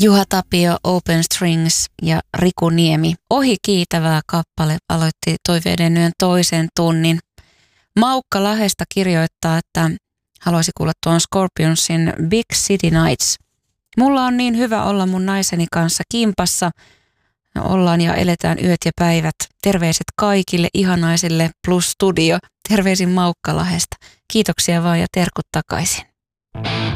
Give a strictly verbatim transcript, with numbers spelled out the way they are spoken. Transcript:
Juha Tapio, Open Strings ja Riku Niemi. Ohi kiitävää kappale aloitti Toiveiden yön toisen tunnin. Maukka Lahesta kirjoittaa, että haluaisi kuulla tuon Scorpionsin Big City Nights. Mulla on niin hyvä olla mun naiseni kanssa kimpassa. No, ollaan ja eletään yöt ja päivät. Terveiset kaikille ihanaisille plus studio. Terveisin Maukka Lahesta. Kiitoksia vaan ja terkut takaisin.